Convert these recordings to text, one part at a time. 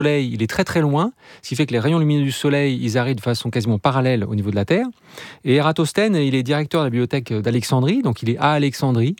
Soleil, il est très très loin, ce qui fait que les rayons lumineux du Soleil, ils arrivent de façon quasiment parallèle au niveau de la Terre. Et Ératosthène, il est directeur de la bibliothèque d'Alexandrie, donc il est à Alexandrie.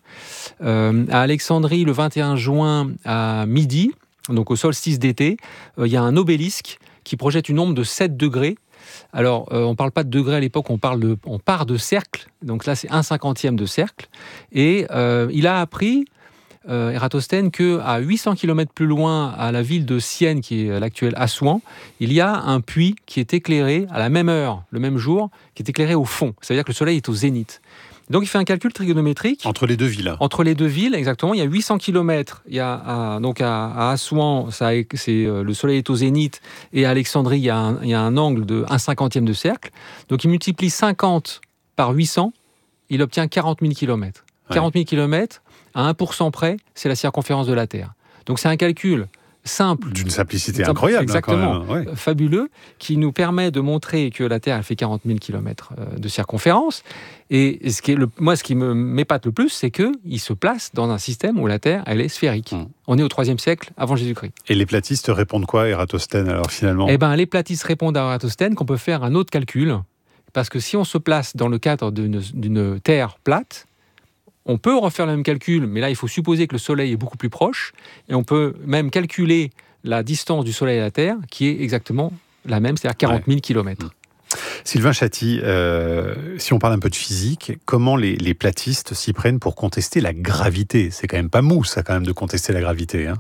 À Alexandrie, le 21 juin à midi, donc au solstice d'été, il y a un obélisque qui projette une ombre de 7 degrés. Alors, on ne parle pas de degrés à l'époque, on part de cercle. Donc là, c'est 1/50e de cercle. Et il a appris, Ératosthène, qu'à 800 km plus loin, à la ville de Sienne, qui est l'actuelle Assouan, il y a un puits qui est éclairé à la même heure, le même jour, qui est éclairé au fond. Ça veut dire que le soleil est au zénith. Donc il fait un calcul trigonométrique. Entre les deux villes. Entre les deux villes, exactement. Il y a 800 km. Il y a, donc à Assouan, le soleil est au zénith. Et à Alexandrie, il y a un angle de 1/50e de cercle. Donc il multiplie 50 par 800. Il obtient 40 000 km. 40 000 km, à 1% près, c'est la circonférence de la Terre. Donc c'est un calcul simple. D'une simplicité incroyable. Exactement, quand même. Ouais. Fabuleux, qui nous permet de montrer que la Terre elle fait 40 000 km de circonférence. Et ce qui me m'épate le plus, c'est qu'il se place dans un système où la Terre, elle est sphérique. On est au IIIe siècle avant Jésus-Christ. Et les platistes répondent quoi, Ératosthène, alors finalement ? Les platistes répondent à Ératosthène qu'on peut faire un autre calcul, parce que si on se place dans le cadre d'une Terre plate, on peut refaire le même calcul, mais là, il faut supposer que le Soleil est beaucoup plus proche, et on peut même calculer la distance du Soleil à la Terre, qui est exactement la même, c'est-à-dire 40 000 km. Sylvain Chaty, si on parle un peu de physique, comment les platistes s'y prennent pour contester la gravité ? C'est quand même pas mou, ça, quand même, de contester la gravité, hein ?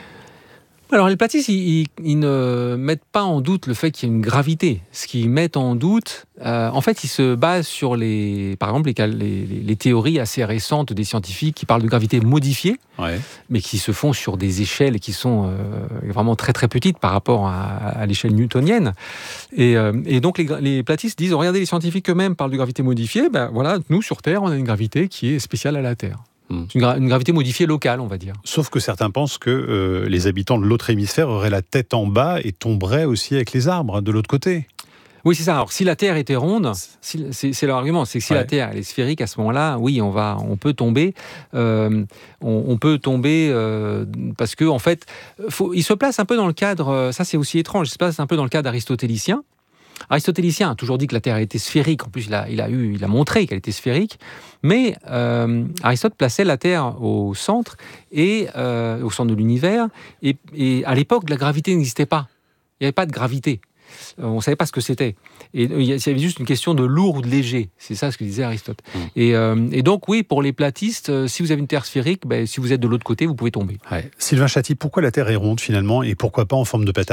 Alors les platistes, ils ne mettent pas en doute le fait qu'il y a une gravité. Ce qu'ils mettent en doute, en fait, ils se basent sur par exemple, les théories assez récentes des scientifiques qui parlent de gravité modifiée, mais qui se font sur des échelles qui sont vraiment très très petites par rapport à l'échelle newtonienne. Et donc les platistes disent, regardez, les scientifiques eux-mêmes parlent de gravité modifiée, voilà, nous sur Terre, on a une gravité qui est spéciale à la Terre. Une gravité modifiée locale, on va dire. Sauf que certains pensent que les habitants de l'autre hémisphère auraient la tête en bas et tomberaient aussi avec les arbres de l'autre côté. Oui, c'est ça. Alors, si la Terre était ronde, c'est leur argument, c'est que si la Terre elle est sphérique, à ce moment-là, oui, on peut tomber. On peut tomber parce que, en fait, il se place un peu dans le cadre. Ça, c'est aussi étrange. Il se place un peu dans le cadre aristotélicien. Aristotélicien a toujours dit que la Terre était sphérique. En plus, il a montré qu'elle était sphérique. Mais Aristote plaçait la Terre au centre au centre de l'univers. Et à l'époque, la gravité n'existait pas. Il n'y avait pas de gravité. On ne savait pas ce que c'était. Et il y avait juste une question de lourd ou de léger. C'est ça ce que disait Aristote. Et donc, oui, pour les platistes, si vous avez une Terre sphérique, si vous êtes de l'autre côté, vous pouvez tomber. Sylvain Chaty, pourquoi la Terre est ronde finalement et pourquoi pas en forme de patate ?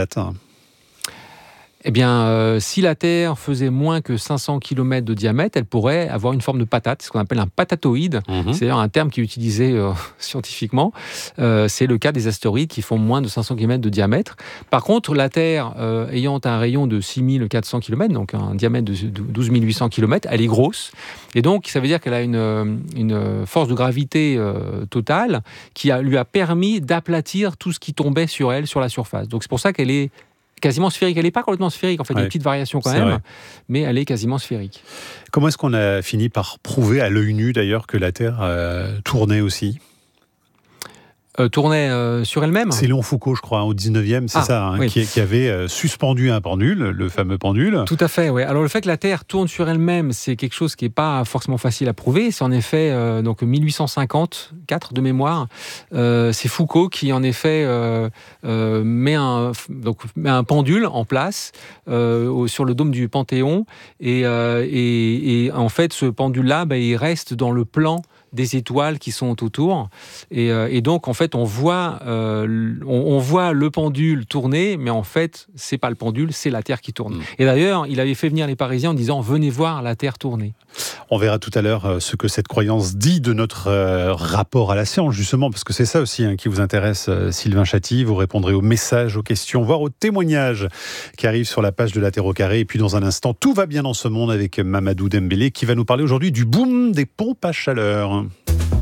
Eh bien, si la Terre faisait moins que 500 km de diamètre, elle pourrait avoir une forme de patate, ce qu'on appelle un patatoïde. C'est d'ailleurs un terme qui est utilisé scientifiquement. C'est le cas des astéroïdes qui font moins de 500 km de diamètre. Par contre, la Terre, ayant un rayon de 6400 km, donc un diamètre de 12 800 km, elle est grosse. Et donc, ça veut dire qu'elle a une force de gravité totale qui lui a permis d'aplatir tout ce qui tombait sur elle, sur la surface. Donc, c'est pour ça qu'elle est quasiment sphérique. Elle n'est pas complètement sphérique, en fait, il y a des petites variations quand même, mais elle est quasiment sphérique. Comment est-ce qu'on a fini par prouver à l'œil nu, d'ailleurs, que la Terre tournait aussi ? Tournait sur elle-même. C'est Léon Foucault, je crois, au 19e, c'est ça, qui avait suspendu un pendule, le fameux pendule. Tout à fait, oui. Alors le fait que la Terre tourne sur elle-même, c'est quelque chose qui n'est pas forcément facile à prouver. C'est en effet, donc 1854 de mémoire, c'est Foucault qui en effet met un pendule en place sur le dôme du Panthéon. Et en fait, ce pendule-là, il reste dans le plan des étoiles qui sont autour. Et donc, en fait, on voit le pendule tourner, mais en fait, c'est pas le pendule, c'est la Terre qui tourne. Et d'ailleurs, il avait fait venir les Parisiens en disant « Venez voir la Terre tourner ». On verra tout à l'heure ce que cette croyance dit de notre rapport à la science, justement, parce que c'est ça aussi qui vous intéresse, Sylvain Chaty. Vous répondrez aux messages, aux questions, voire aux témoignages qui arrivent sur la page de La Terre au carré. Et puis, dans un instant, tout va bien dans ce monde avec Mamadou Dembélé qui va nous parler aujourd'hui du boom des pompes à chaleur.